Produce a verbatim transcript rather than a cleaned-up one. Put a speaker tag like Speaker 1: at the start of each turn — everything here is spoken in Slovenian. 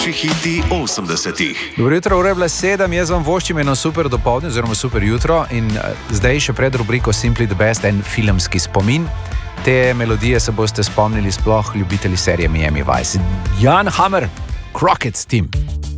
Speaker 1: največji hiti osemdesetih.
Speaker 2: Dobro jutro, ura je bila sedem, jaz vam voščim eno super dopoldne oziroma super jutro in zdaj še pred rubriko Simply the Best en filmski spomin. Te melodije se boste spomnili sploh ljubitelji serije Miami Vice. Jan Hammer, Crockett's Team.